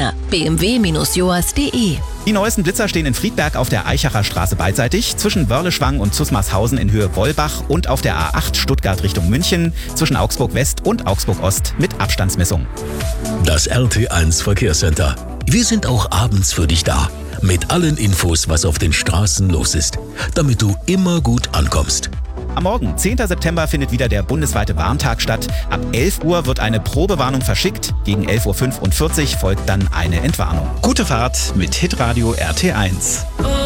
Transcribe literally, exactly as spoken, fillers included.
Partner b m w Bindestrich joas punkt de. Die neuesten Blitzer stehen in Friedberg auf der Eichacher Straße beidseitig, zwischen Wörleschwang und Zusmarshausen in Höhe Wollbach und auf der A acht Stuttgart Richtung München, zwischen Augsburg West und Augsburg Ost mit Abstandsmessung. Das R T eins Verkehrscenter. Wir sind auch abends für dich da. Mit allen Infos, was auf den Straßen los ist, damit du immer gut ankommst. Am Morgen, zehnten September, findet wieder der bundesweite Warntag statt. Ab elf Uhr wird eine Probewarnung verschickt. Gegen elf Uhr fünfundvierzig folgt dann eine Entwarnung. Gute Fahrt mit Hitradio R T eins.